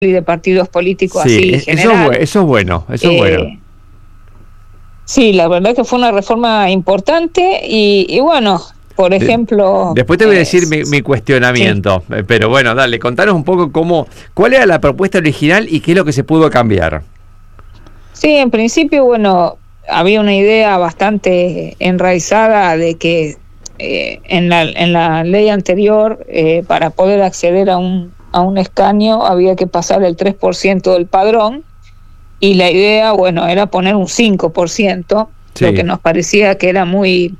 y de partidos políticos sí, así general. Eso es bueno, eso es bueno. Sí, la verdad que fue una reforma importante y bueno, por ejemplo... Después te voy a decir mi cuestionamiento, sí. Pero bueno, dale, contanos un poco cuál era la propuesta original y qué es lo que se pudo cambiar. Sí, en principio, bueno, había una idea bastante enraizada de que en la ley anterior, para poder acceder a un escaño, había que pasar el 3% del padrón, y la idea, bueno, era poner un 5%, sí. Lo que nos parecía que era un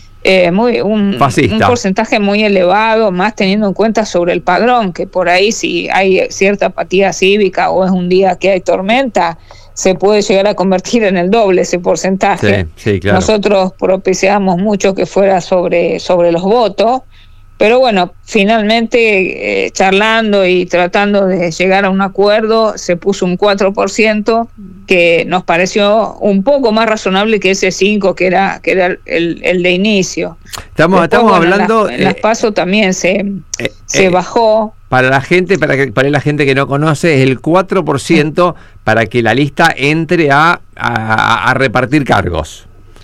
porcentaje muy elevado, más teniendo en cuenta sobre el padrón, que por ahí si hay cierta apatía cívica o es un día que hay tormenta, se puede llegar a convertir en el doble ese porcentaje. Sí, sí, claro. Nosotros propiciamos mucho que fuera sobre los votos, pero bueno, finalmente charlando y tratando de llegar a un acuerdo, se puso un 4%, que nos pareció un poco más razonable que ese 5% que era el de inicio. Estamos hablando... En las PASO también se bajó. Para la gente que no conoce, es el 4% para que la lista entre a repartir cargos.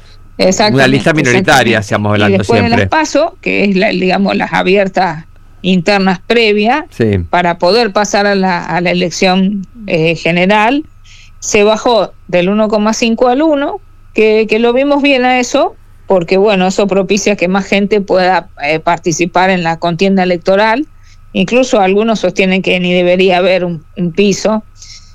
Una lista minoritaria, estamos hablando después siempre. De las PASO, que es las abiertas internas previas, sí. Para poder pasar a la elección general, se bajó del 1,5 al 1, que lo vimos bien a eso, porque bueno, eso propicia que más gente pueda participar en la contienda electoral. Incluso algunos sostienen que ni debería haber un piso,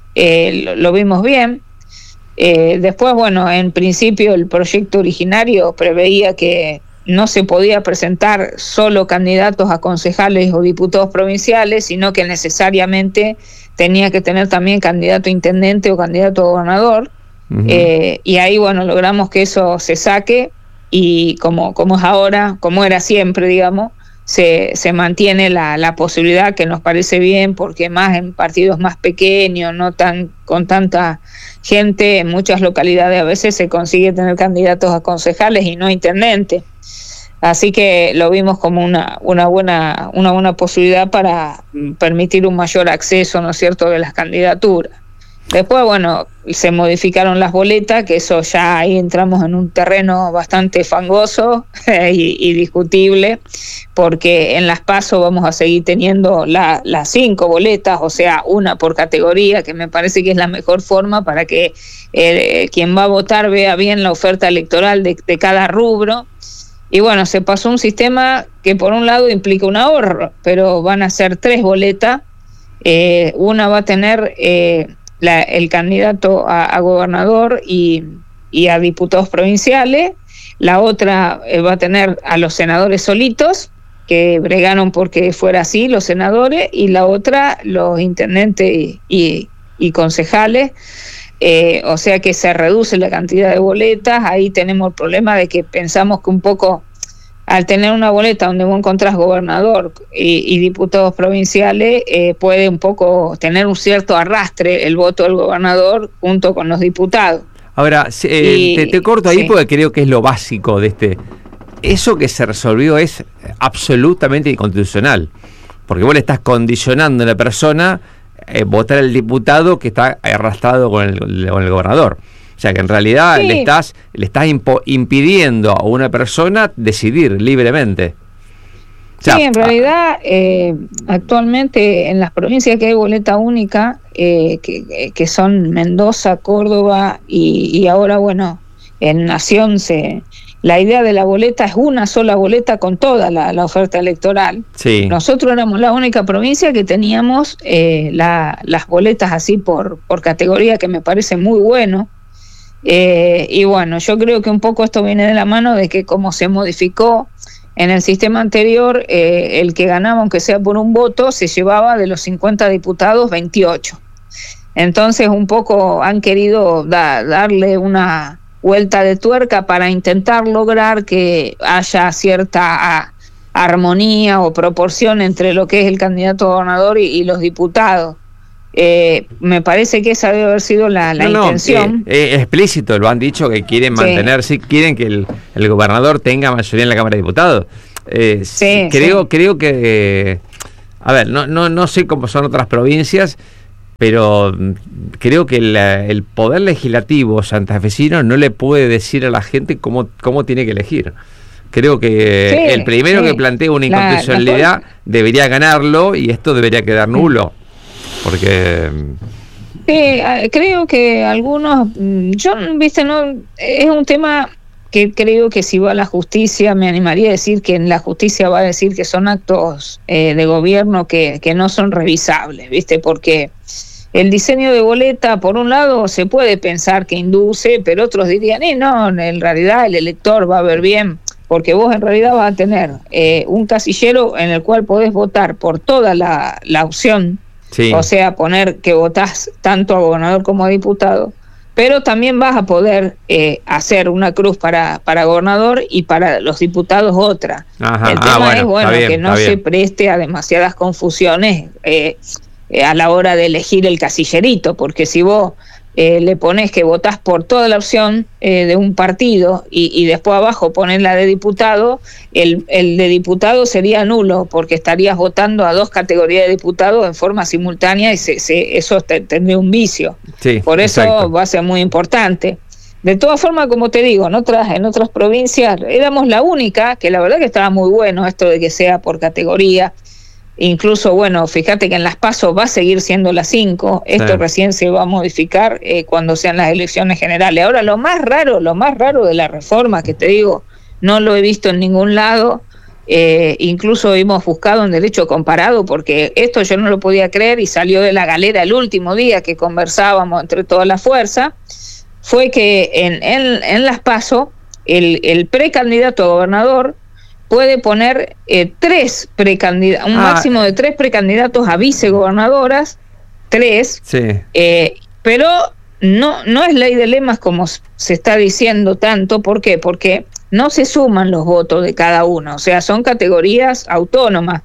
lo vimos bien. Después, bueno, en principio el proyecto originario preveía que no se podía presentar solo candidatos a concejales o diputados provinciales, sino que necesariamente tenía que tener también candidato a intendente o candidato a gobernador. Uh-huh. Y ahí, bueno, logramos que eso se saque, y como es ahora, como era siempre, digamos, se mantiene la posibilidad, que nos parece bien, porque más en partidos más pequeños, no tan con tanta gente, en muchas localidades a veces se consigue tener candidatos a concejales y no intendentes. Así que lo vimos como una buena posibilidad para permitir un mayor acceso, ¿no es cierto?, de las candidaturas. Después, bueno, se modificaron las boletas, que eso ya ahí entramos en un terreno bastante fangoso y discutible, porque en las PASO vamos a seguir teniendo las 5 boletas, o sea, una por categoría, que me parece que es la mejor forma para que quien va a votar vea bien la oferta electoral de cada rubro. Y bueno, se pasó un sistema que por un lado implica un ahorro, pero van a ser 3 boletas. Una va a tener... el candidato a gobernador y a diputados provinciales. La otra va a tener a los senadores solitos, que bregaron porque fuera así, los senadores, y la otra los intendentes y concejales. O sea que se reduce la cantidad de boletas. Ahí tenemos el problema de que pensamos que un poco, al tener una boleta donde vos encontrás gobernador y diputados provinciales, puede un poco tener un cierto arrastre el voto del gobernador junto con los diputados. Ahora, te corto ahí, sí. Porque creo que es lo básico de este... Eso que se resolvió es absolutamente inconstitucional, porque vos le estás condicionando a la persona votar al diputado que está arrastrado con el gobernador. O sea que en realidad sí. le estás impidiendo a una persona decidir libremente. O sea, sí, en realidad actualmente en las provincias que hay boleta única, que son Mendoza, Córdoba y ahora, bueno, en Nación la idea de la boleta es una sola boleta con toda la oferta electoral. Sí. Nosotros éramos la única provincia que teníamos las boletas así por categoría, que me parece muy bueno. Y bueno, yo creo que un poco esto viene de la mano de que como se modificó en el sistema anterior, el que ganaba, aunque sea por un voto, se llevaba de los 50 diputados 28. Entonces un poco han querido darle una vuelta de tuerca para intentar lograr que haya cierta armonía o proporción entre lo que es el candidato a gobernador y los diputados. Me parece que esa debe haber sido la intención. Explícito, lo han dicho, que quieren mantener, sí, quieren que el gobernador tenga mayoría en la Cámara de Diputados. Creo que, a ver, no sé cómo son otras provincias, pero creo que el poder legislativo santafesino no le puede decir a la gente cómo tiene que elegir. Creo que el primero que plantea una inconstitucionalidad debería ganarlo, y esto debería quedar nulo, porque... creo que algunos, yo, viste, no es un tema que creo que si va a la justicia, me animaría a decir que en la justicia va a decir que son actos de gobierno que no son revisables, viste, porque el diseño de boleta, por un lado, se puede pensar que induce, pero otros dirían, no, en realidad el elector va a ver bien, porque vos en realidad vas a tener un casillero en el cual podés votar por toda la opción. Sí. O sea, poner que votás tanto a gobernador como a diputado, pero también vas a poder hacer una cruz para gobernador y para los diputados otra. Ajá. El tema es bien, que no se preste a demasiadas confusiones a la hora de elegir el casillerito, porque si vos le pones que votás por toda la opción de un partido y después abajo pones la de diputado, el de diputado sería nulo, porque estarías votando a dos categorías de diputados en forma simultánea, y eso tendría un vicio. Sí, por eso exacto. Va a ser muy importante. De todas formas, como te digo, en otras provincias éramos la única, que la verdad que estaba muy bueno esto de que sea por categoría. Incluso, bueno, fíjate que en las PASO va a seguir siendo las 5, esto recién se va a modificar cuando sean las elecciones generales. Ahora, lo más raro de la reforma, que te digo, no lo he visto en ningún lado, incluso hemos buscado en derecho comparado, porque esto yo no lo podía creer y salió de la galera el último día que conversábamos entre toda la fuerza, fue que en las PASO el precandidato a gobernador puede poner un máximo de 3 precandidatos a vicegobernadoras, 3, pero no es ley de lemas como se está diciendo tanto. ¿Por qué? Porque no se suman los votos de cada uno, o sea, son categorías autónomas.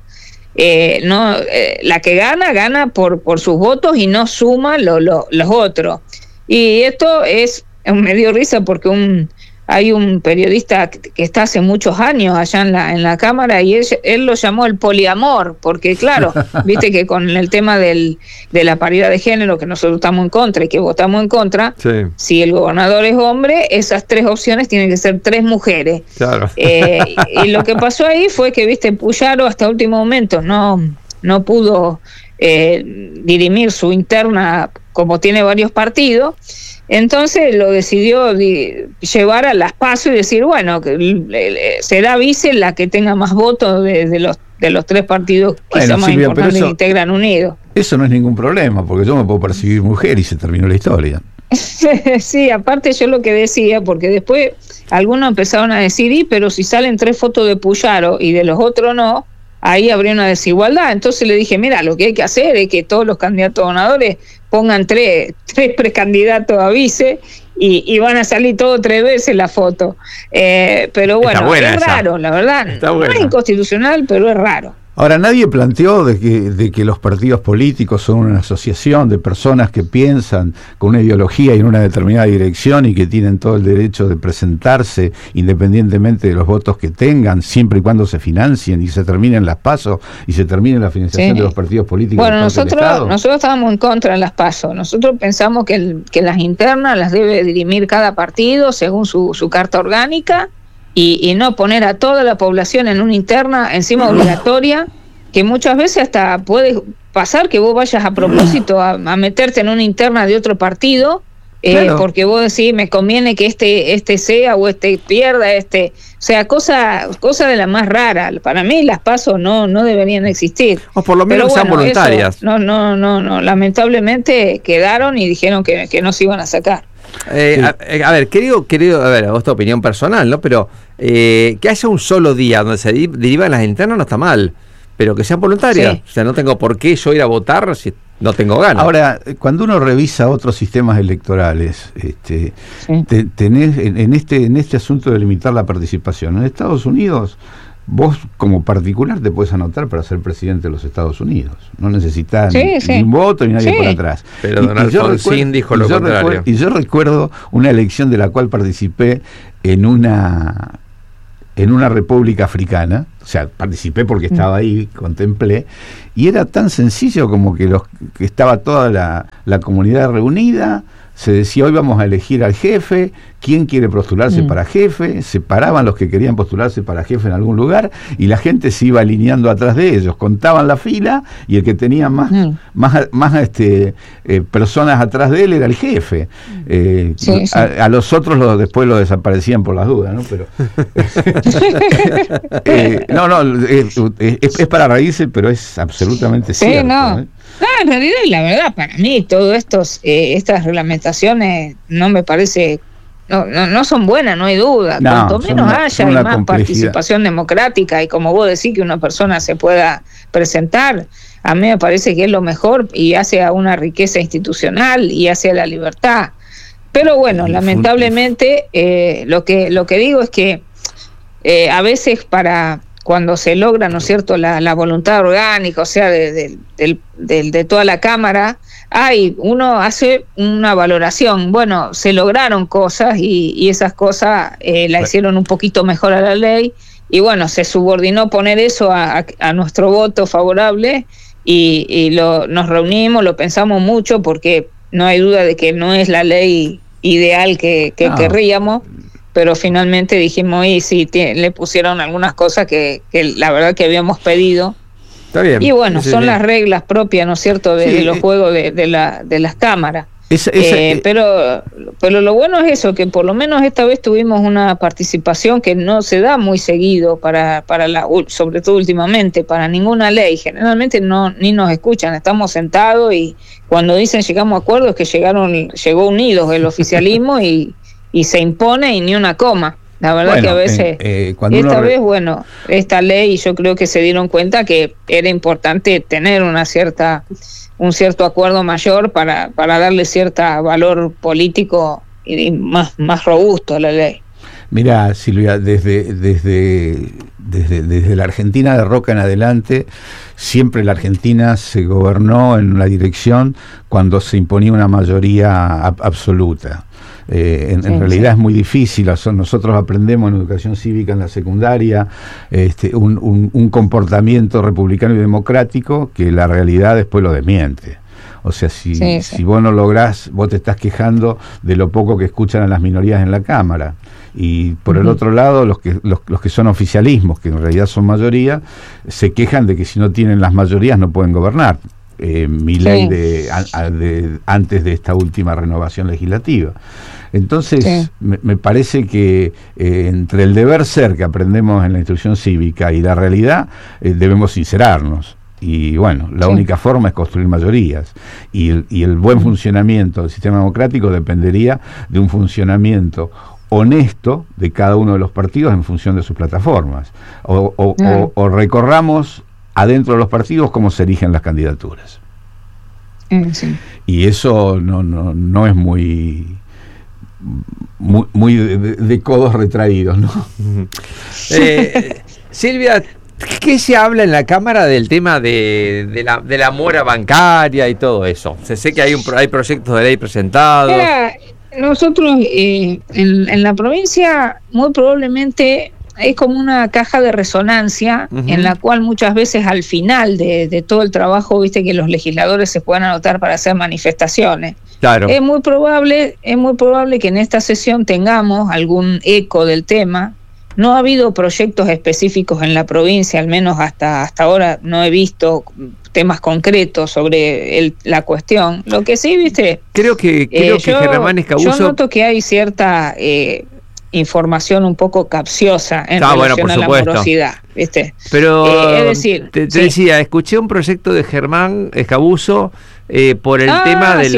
La que gana por sus votos y no suma los otros. Y esto me dio risa porque hay un periodista que está hace muchos años allá en la Cámara, y él lo llamó el poliamor, porque claro, viste que con el tema de la paridad de género, que nosotros estamos en contra y que votamos en contra, si el gobernador es hombre, esas 3 opciones tienen que ser 3 mujeres. Claro. Y lo que pasó ahí fue que, viste, Puyaro hasta último momento no pudo dirimir su interna, como tiene varios partidos. Entonces lo decidió llevar a las PASO y decir, bueno, que será vice la que tenga más votos de los 3 partidos que más importantes que integran unidos. Eso no es ningún problema, porque yo me puedo percibir mujer y se terminó la historia. Sí, aparte yo lo que decía, porque después algunos empezaron a decir, pero si salen 3 fotos de Puyaro y de los otros no, ahí habría una desigualdad. Entonces le dije, mira, lo que hay que hacer es que todos los candidatos ganadores pongan 3 precandidatos a vice y van a salir todos 3 veces la foto. Pero bueno, es raro, la verdad. No es inconstitucional, pero es raro. Ahora, nadie planteó de que los partidos políticos son una asociación de personas que piensan con una ideología y en una determinada dirección y que tienen todo el derecho de presentarse independientemente de los votos que tengan, siempre y cuando se financien y se terminen las PASO y se termine la financiación de los partidos políticos. Bueno, nosotros estábamos en contra de las PASO. Nosotros pensamos que las internas las debe dirimir cada partido según su carta orgánica, y no poner a toda la población en una interna encima obligatoria, que muchas veces hasta puede pasar que vos vayas a propósito a meterte en una interna de otro partido, claro, porque vos decís, me conviene que este sea o este pierda, o sea, cosa de la más rara. Para mí las PASO no deberían existir. O por lo menos sean voluntarias. No, lamentablemente quedaron y dijeron que no se iban a sacar. A ver, creo, a ver, esta opinión personal, ¿no? Pero que haya un solo día donde se derivan las internas no está mal, pero que sean voluntarias. O sea, no tengo por qué yo ir a votar si no tengo ganas. Ahora, cuando uno revisa otros sistemas electorales, tenés en este asunto de limitar la participación, en Estados Unidos, vos como particular te puedes anotar para ser presidente de los Estados Unidos. No necesitas ni un voto ni nadie por atrás. Pero don Alfonsín dijo lo contrario. Y yo recuerdo una elección de la cual participé en una república africana, o sea, participé porque estaba ahí, contemplé, y era tan sencillo como que estaba toda la comunidad reunida, se decía, hoy vamos a elegir al jefe, quién quiere postularse para jefe, se paraban los que querían postularse para jefe en algún lugar, y la gente se iba alineando atrás de ellos, contaban la fila, y el que tenía más personas atrás de él era el jefe. A los otros después lo desaparecían por las dudas, ¿no? Pero es para reírse, pero es absolutamente cierto. No, en realidad, y la verdad, para mí, todo estas reglamentaciones no me parece, no son buenas, no hay duda. Cuanto menos haya y más participación democrática, y como vos decís, que una persona se pueda presentar, a mí me parece que es lo mejor, y hace a una riqueza institucional y hace a la libertad. Pero bueno, lamentablemente, lo que digo es que a veces cuando se logra, ¿no es cierto?, la voluntad orgánica, o sea, de toda la Cámara, uno hace una valoración. Bueno, se lograron cosas y esas cosas la hicieron un poquito mejor a la ley, y bueno, se subordinó poner eso a nuestro voto favorable, y nos reunimos, lo pensamos mucho, porque no hay duda de que no es la ley ideal que querríamos. Pero finalmente dijimos, y sí, le pusieron algunas cosas que la verdad que habíamos pedido. Está bien. Y bueno, son las reglas propias, ¿no es cierto?, de los juegos de las cámaras. Pero lo bueno es eso, que por lo menos esta vez tuvimos una participación que no se da muy seguido sobre todo últimamente, para ninguna ley. Generalmente ni nos escuchan, estamos sentados, y cuando dicen llegamos a acuerdos, es que llegó unidos el oficialismo y se impone, y ni una coma. La verdad que a veces, esta ley, yo creo que se dieron cuenta que era importante tener un cierto acuerdo mayor para darle cierto valor político y más robusto a la ley. Mirá, Silvia, desde la Argentina de Roca en adelante, siempre la Argentina se gobernó en una dirección cuando se imponía una mayoría absoluta. En realidad es muy difícil. Nosotros aprendemos en educación cívica en la secundaria un comportamiento republicano y democrático que la realidad después lo desmiente. O sea, si vos no lográs, vos te estás quejando de lo poco que escuchan a las minorías en la Cámara. Y por el otro lado, los que son oficialismos, que en realidad son mayoría, se quejan de que si no tienen las mayorías no pueden gobernar. Milei antes de esta última renovación legislativa. Entonces, me parece que entre el deber ser que aprendemos en la instrucción cívica y la realidad, debemos sincerarnos. Y bueno, la única forma es construir mayorías. Y el buen funcionamiento del sistema democrático dependería de un funcionamiento honesto de cada uno de los partidos en función de sus plataformas. O recorramos adentro de los partidos cómo se eligen las candidaturas. Y eso no es muy de codos retraídos, ¿no? Silvia, ¿qué se habla en la Cámara del tema de la mora bancaria y todo eso? Se sé que hay proyectos de ley presentados. Nosotros en la provincia muy probablemente es como una caja de resonancia, en la cual muchas veces al final de todo el trabajo, viste, que los legisladores se puedan anotar para hacer manifestaciones. Claro. Es muy probable que en esta sesión tengamos algún eco del tema. No ha habido proyectos específicos en la provincia, al menos hasta ahora no he visto temas concretos sobre la cuestión. Lo que sí, viste, creo que Germán Escabuso, yo noto que hay cierta información un poco capciosa en relación a la morosidad, ¿viste? Pero es decir, te decía, escuché un proyecto de Germán Escabuso por el tema de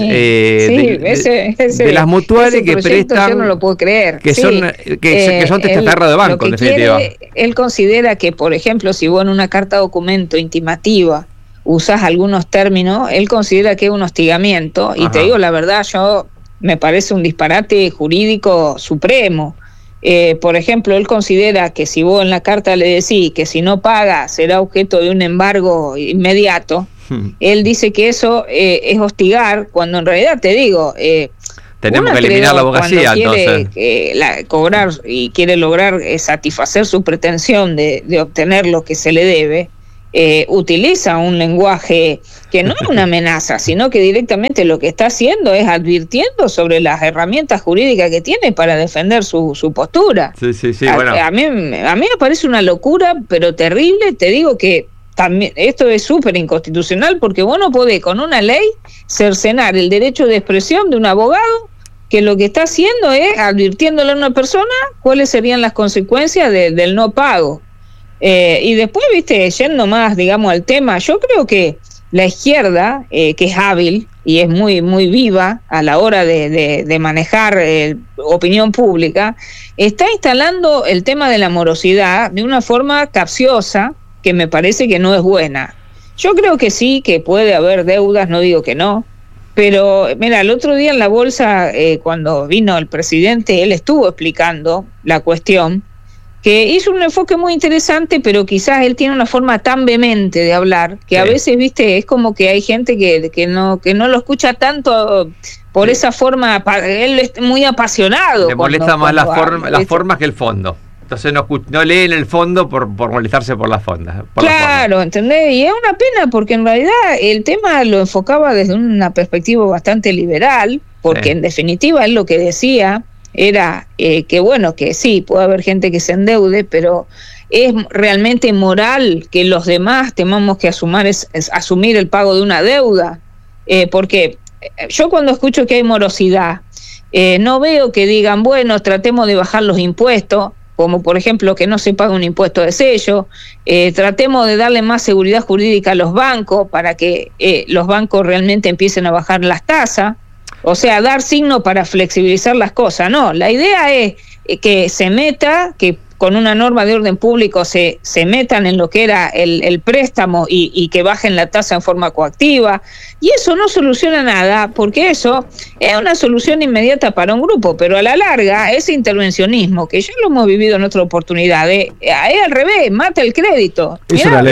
de las mutuales que prestan. Yo no lo puedo creer. Que son testaferros de banco, en definitiva. Él considera que, por ejemplo, si vos en una carta documento intimativa usás algunos términos, él considera que es un hostigamiento. Ajá. Y te digo la verdad, me parece un disparate jurídico supremo. Por ejemplo, él considera que si vos en la carta le decís que si no paga será objeto de un embargo inmediato, él dice que eso es hostigar, cuando en realidad, te digo, Tenemos que eliminar la abogacía, entonces. Cobrar y quiere lograr satisfacer su pretensión de obtener lo que se le debe, utiliza un lenguaje que no es una amenaza, sino que directamente lo que está haciendo es advirtiendo sobre las herramientas jurídicas que tiene para defender su postura. Sí, bueno. A mí me parece una locura, pero terrible. Te digo que también esto es súper inconstitucional, porque vos no podés con una ley cercenar el derecho de expresión de un abogado que lo que está haciendo es advirtiéndole a una persona cuáles serían las consecuencias del no pago. Y después, yendo más, digamos, al tema, yo creo que la izquierda, que es hábil y es muy, muy viva a la hora de manejar opinión pública, está instalando el tema de la morosidad de una forma capciosa que me parece que no es buena. Yo creo que sí, que puede haber deudas, no digo que no, pero mira, el otro día en la bolsa, cuando vino el presidente, él estuvo explicando la cuestión, que hizo un enfoque muy interesante, pero quizás él tiene una forma tan vehemente de hablar que a veces, es como que hay gente que no lo escucha tanto por esa forma. Él es muy apasionado. Le molesta más las formas que el fondo. Entonces no leen el fondo por molestarse por las fondas. Claro, ¿entendés? Y es una pena, porque en realidad el tema lo enfocaba desde una perspectiva bastante liberal, porque en definitiva él lo que decía era que sí, puede haber gente que se endeude, pero es realmente moral que los demás tengamos que asumir el pago de una deuda, porque yo cuando escucho que hay morosidad, no veo que digan, bueno, tratemos de bajar los impuestos, como por ejemplo que no se pague un impuesto de sello, tratemos de darle más seguridad jurídica a los bancos para que los bancos realmente empiecen a bajar las tasas. O sea, dar signo para flexibilizar las cosas. No, la idea es que se meta, que con una norma de orden público se metan en lo que era el préstamo y que bajen la tasa en forma coactiva. Y eso no soluciona nada, porque eso es una solución inmediata para un grupo, pero a la larga ese intervencionismo, que ya lo hemos vivido en otra oportunidad, es al revés, mata el crédito. Mirá,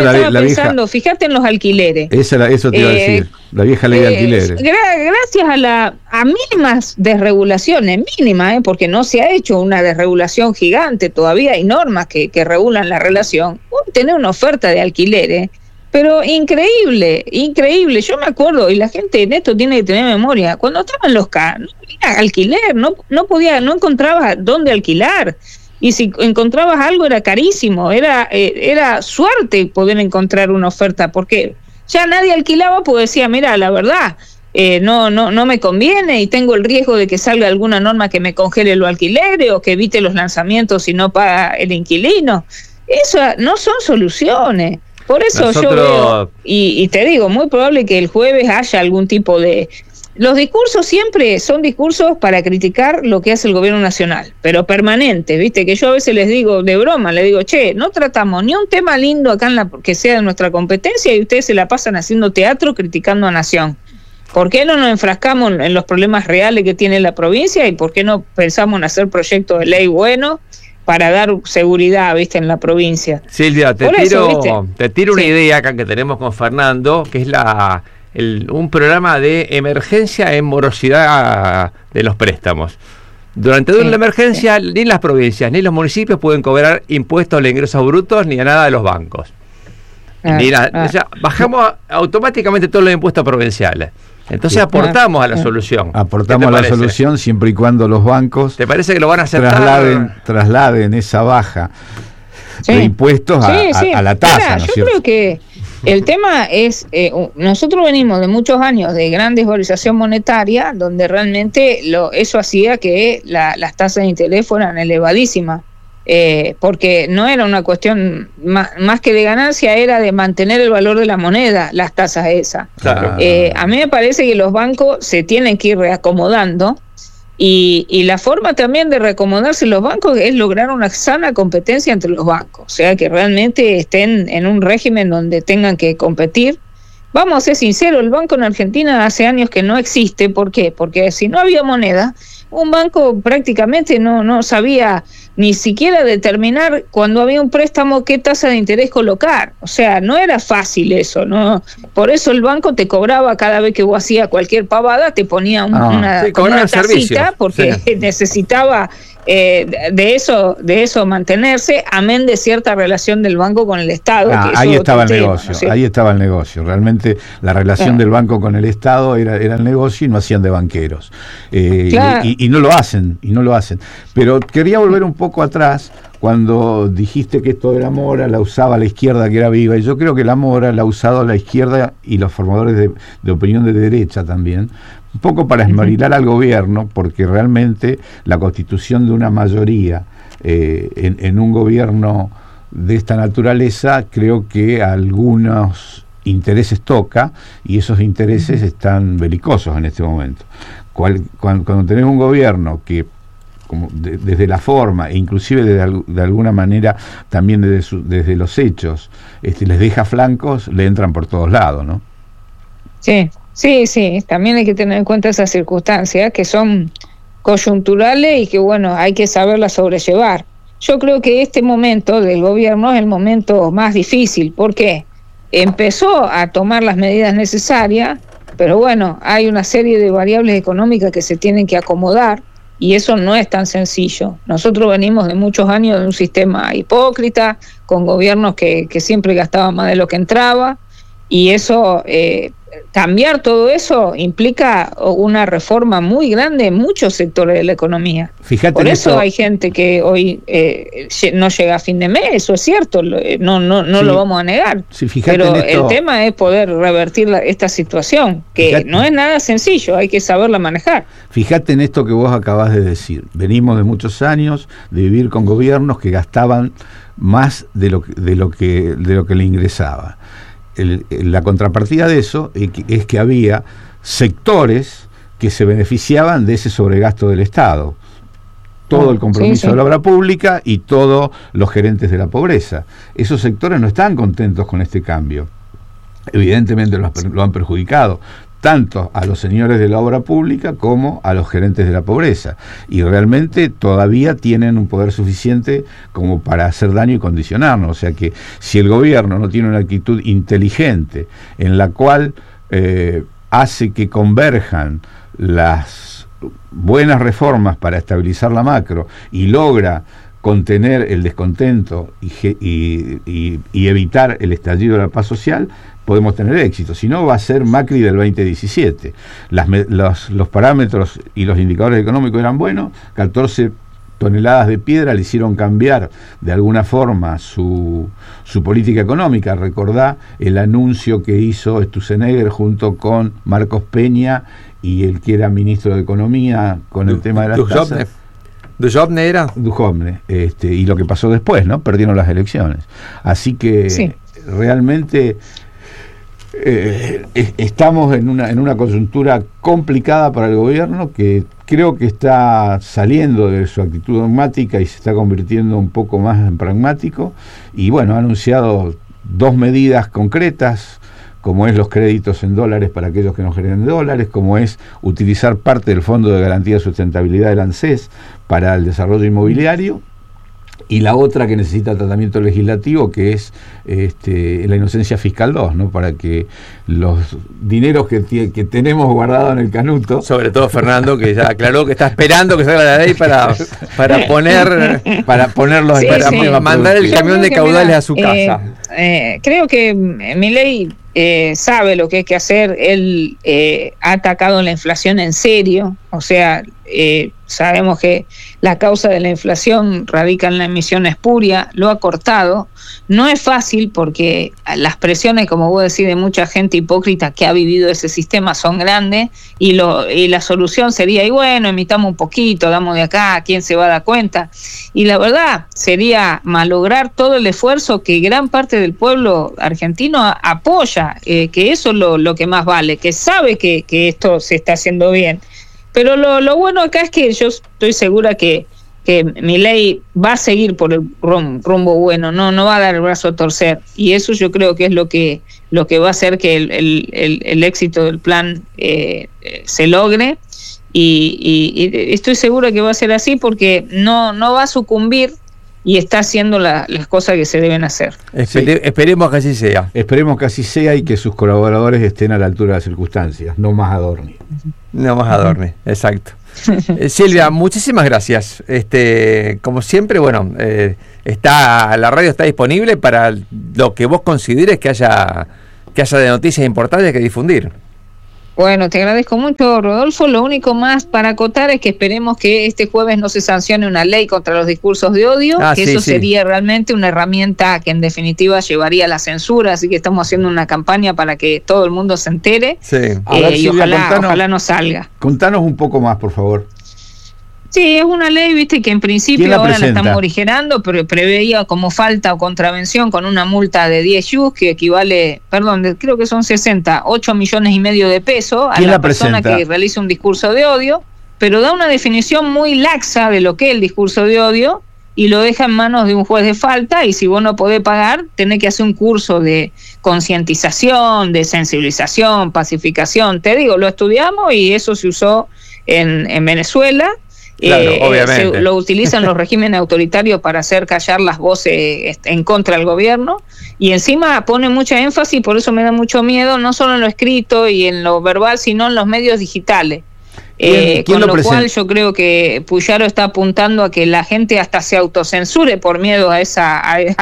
fíjate en los alquileres. Eso te iba a decir, la vieja ley de alquileres. Gracias a mínimas desregulaciones, mínimas, porque no se ha hecho una desregulación gigante, todavía hay normas que regulan la relación, tener una oferta de alquileres, pero increíble, yo me acuerdo, y la gente en esto tiene que tener memoria, cuando estaban los no había alquiler, no encontrabas dónde alquilar, y si encontrabas algo era carísimo, era suerte poder encontrar una oferta, porque ya nadie alquilaba, porque decía, mira, la verdad, no me conviene y tengo el riesgo de que salga alguna norma que me congele los alquileres o que evite los lanzamientos si no paga el inquilino. Eso no son soluciones. Por eso yo veo, y te digo, muy probable que el jueves haya algún tipo de... Los discursos siempre son discursos para criticar lo que hace el gobierno nacional, pero permanentes, que yo a veces les digo de broma, les digo, no tratamos ni un tema lindo acá que sea de nuestra competencia y ustedes se la pasan haciendo teatro criticando a Nación. ¿Por qué no nos enfrascamos en los problemas reales que tiene la provincia y por qué no pensamos en hacer proyectos de ley buenos para dar seguridad, en la provincia? Silvia, te tiro una idea acá que tenemos con Fernando, que es un programa de emergencia en morosidad de los préstamos. Durante la emergencia, ni las provincias ni los municipios pueden cobrar impuestos a los ingresos brutos ni a nada de los bancos. O sea, bajamos automáticamente todos los impuestos provinciales. Entonces aportamos a la solución. Aportamos a la solución siempre y cuando los bancos... ¿Te parece que lo van a aceptar? Trasladen esa baja de impuestos a la tasa, ¿no es cierto? Yo creo que el tema es... nosotros venimos de muchos años de gran desvalorización monetaria, donde realmente eso hacía que las tasas de interés fueran elevadísimas. Porque no era una cuestión más que de ganancia, era de mantener el valor de la moneda, las tasas esas. Claro. A mí me parece que los bancos se tienen que ir reacomodando y la forma también de reacomodarse los bancos es lograr una sana competencia entre los bancos, o sea, que realmente estén en un régimen donde tengan que competir. Vamos a ser sinceros, el banco en Argentina hace años que no existe. ¿Por qué? Porque si no había moneda, un banco prácticamente no sabía ni siquiera determinar cuando había un préstamo qué tasa de interés colocar. O sea, no era fácil eso, ¿no? Por eso el banco te cobraba cada vez que vos hacías cualquier pavada, te ponía una tacita, porque necesitaba de eso mantenerse, amén de cierta relación del banco con el Estado. Ahí estaba el negocio, ¿sí? Ahí estaba el negocio. Realmente la relación del banco con el Estado era el negocio y no hacían de banqueros. Y no lo hacen, Pero quería volver un poco atrás, cuando dijiste que esto de la mora la usaba la izquierda que era viva, y yo creo que la mora la ha usado la izquierda y los formadores de opinión de derecha también, un poco para esmerilar al gobierno, porque realmente la constitución de una mayoría en un gobierno de esta naturaleza, creo que algunos intereses toca, y esos intereses están belicosos en este momento. Cuando tenés un gobierno que desde la forma e inclusive de alguna manera también desde los hechos les deja flancos, le entran por todos lados, ¿no? Sí, también hay que tener en cuenta esas circunstancias que son coyunturales y que bueno, hay que saberlas sobrellevar. Yo creo que este momento del gobierno es el momento más difícil, porque empezó a tomar las medidas necesarias, pero bueno, hay una serie de variables económicas que se tienen que acomodar, y eso no es tan sencillo. Nosotros venimos de muchos años de un sistema hipócrita, con gobiernos que siempre gastaban más de lo que entraba, y eso, cambiar todo eso implica una reforma muy grande en muchos sectores de la economía. Fíjate, por eso hay gente que hoy no llega a fin de mes, eso es cierto, no lo vamos a negar. Sí, pero el tema es poder revertir esta situación, que no es nada sencillo, hay que saberla manejar. Fíjate en esto que vos acabás de decir. Venimos de muchos años de vivir con gobiernos que gastaban más de lo que le ingresaba. La contrapartida de eso es que había sectores que se beneficiaban de ese sobregasto del Estado. Todo el compromiso de la obra pública y todos los gerentes de la pobreza. Esos sectores no están contentos con este cambio. Evidentemente lo han perjudicado, tanto a los señores de la obra pública como a los gerentes de la pobreza, y realmente todavía tienen un poder suficiente como para hacer daño y condicionarnos. O sea que si el gobierno no tiene una actitud inteligente en la cual hace que converjan las buenas reformas para estabilizar la macro y logra contener el descontento y evitar el estallido de la paz social, podemos tener éxito. Si no, va a ser Macri del 2017. Los parámetros y los indicadores económicos eran buenos, 14 toneladas de piedra le hicieron cambiar de alguna forma su política económica. Recordá el anuncio que hizo Sturzenegger junto con Marcos Peña y el que era ministro de Economía con el tema de las tasas. Duhovne era. Duhovne, y lo que pasó después, ¿no? Perdieron las elecciones. Así que realmente estamos en una coyuntura complicada para el gobierno, que creo que está saliendo de su actitud dogmática y se está convirtiendo un poco más en pragmático, y bueno, ha anunciado 2 medidas concretas, como es los créditos en dólares para aquellos que no generen dólares, como es utilizar parte del Fondo de Garantía de Sustentabilidad del ANSES para el desarrollo inmobiliario, y la otra que necesita tratamiento legislativo, que es la inocencia fiscal 2, ¿no? Para que los dineros que tenemos guardados en el canuto... Sobre todo Fernando, que ya aclaró que está esperando que salga la ley para ponerlos para mandar el camión de caudales a su casa. Creo que Milei sabe lo que hay que hacer. Él ha atacado la inflación en serio, o sea, sabemos que la causa de la inflación radica en la emisión espuria, lo ha cortado. No es fácil porque las presiones, como vos decís, de mucha gente hipócrita que ha vivido ese sistema son grandes, y la solución sería, y bueno, emitamos un poquito, damos de acá, ¿quién se va a dar cuenta? Y la verdad sería malograr todo el esfuerzo que gran parte del pueblo argentino apoya, que eso es lo que más vale, que sabe que esto se está haciendo bien. Pero lo bueno acá es que yo estoy segura que Milei va a seguir por el rumbo bueno, no va a dar el brazo a torcer, y eso yo creo que es lo que va a hacer que el éxito del plan se logre, y estoy segura que va a ser así porque no va a sucumbir y está haciendo las cosas que se deben hacer. Esperemos que así sea. Esperemos que así sea y que sus colaboradores estén a la altura de las circunstancias, no más Adorni. No más Adorni, exacto. Silvia, muchísimas gracias. Como siempre, bueno, la radio está disponible para lo que vos consideres que haya de noticias importantes que difundir. Bueno, te agradezco mucho, Rodolfo. Lo único más para acotar es que esperemos que este jueves no se sancione una ley contra los discursos de odio, eso sería realmente una herramienta que en definitiva llevaría a la censura, así que estamos haciendo una campaña para que todo el mundo se entere, y Silvia, ojalá no salga. Contanos un poco más, por favor. Sí, es una ley, viste, que en principio ahora la estamos originando, pero preveía como falta o contravención con una multa de 10 yuts, que equivale, creo que son 8 millones y medio de pesos a la persona que realiza un discurso de odio, pero da una definición muy laxa de lo que es el discurso de odio y lo deja en manos de un juez de falta, y si vos no podés pagar, tenés que hacer un curso de concientización, de sensibilización, pacificación. Te digo, lo estudiamos y eso se usó en Venezuela. Claro, obviamente. Lo utilizan los regímenes autoritarios para hacer callar las voces en contra del gobierno, y encima pone mucha énfasis, por eso me da mucho miedo, no solo en lo escrito y en lo verbal, sino en los medios digitales. Con lo cual yo creo que Puyaro está apuntando a que la gente hasta se autocensure por miedo a esa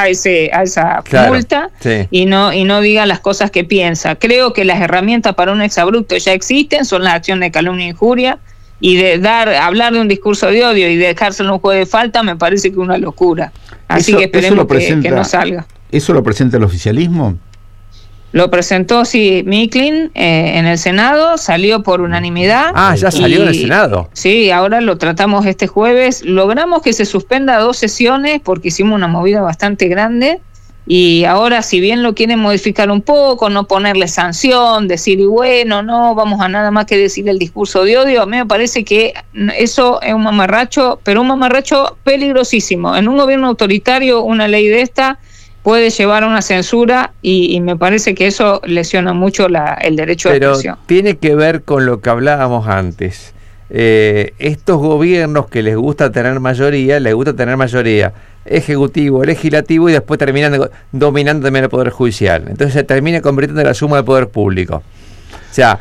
multa, y no diga las cosas que piensa. Creo que las herramientas para un exabrupto ya existen, son las acciones de calumnia e injuria, y hablar de un discurso de odio y dejárselo a un juez de falta me parece que es una locura. Así que esperemos que no salga. ¿Eso lo presenta el oficialismo? Lo presentó, Miklin, en el Senado, salió por unanimidad. Ya salió en el Senado. Sí, ahora lo tratamos este jueves. Logramos que se suspenda 2 sesiones porque hicimos una movida bastante grande. Y ahora, si bien lo quieren modificar un poco, no ponerle sanción, decir, y bueno, no vamos a nada más que decir el discurso de odio, a mí me parece que eso es un mamarracho, pero un mamarracho peligrosísimo. En un gobierno autoritario, una ley de esta puede llevar a una censura, y me parece que eso lesiona mucho el derecho de expresión. Pero tiene que ver con lo que hablábamos antes. Estos gobiernos que les gusta tener mayoría ejecutivo, legislativo, y después terminan dominando también el poder judicial. Entonces se termina convirtiendo en la suma del poder público. O sea,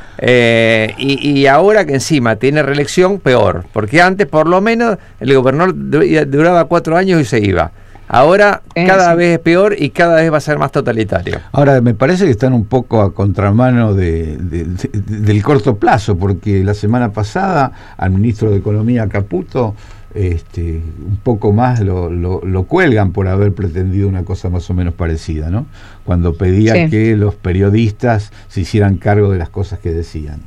y ahora que encima tiene reelección, peor, porque antes por lo menos el gobernador duraba 4 años y se iba. Ahora cada vez es peor y cada vez va a ser más totalitario. Ahora, me parece que están un poco a contramano del corto plazo, porque la semana pasada al ministro de Economía, Caputo, un poco más lo cuelgan por haber pretendido una cosa más o menos parecida, ¿no? Cuando pedía que los periodistas se hicieran cargo de las cosas que decían.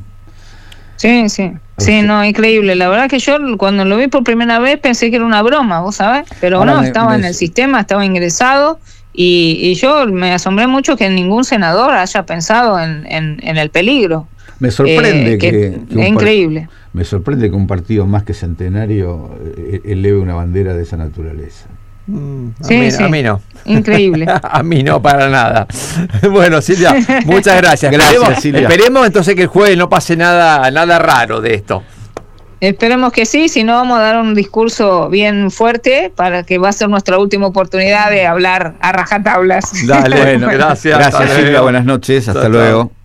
Sí, no, increíble. La verdad que yo cuando lo vi por primera vez pensé que era una broma, vos sabés, pero ahora estaba en el sistema, estaba ingresado, y yo me asombré mucho que ningún senador haya pensado en el peligro. Me sorprende es increíble. Me sorprende que un partido más que centenario eleve una bandera de esa naturaleza. A mí no. Increíble. A mí no, para nada. Bueno, Silvia, muchas gracias. Silvia. Esperemos entonces que el jueves no pase nada raro de esto. Esperemos que sí, si no vamos a dar un discurso bien fuerte, para que va a ser nuestra última oportunidad de hablar a rajatablas. Dale, bueno, gracias. Gracias, Silvia, buenas noches, hasta luego.